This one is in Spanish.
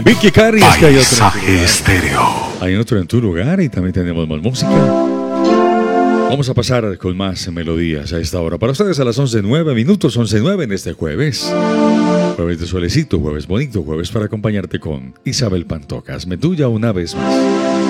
Vicky Cari, es que hay otro. Paisaje Estéreo. Hay otro en tu lugar y también tenemos más música. Vamos a pasar con más melodías a esta hora. Para ustedes a las 11:09, 11:09 en este jueves. Jueves de solecito, jueves bonito, jueves para acompañarte con Isabel Pantoja. Hazme tuya una vez más.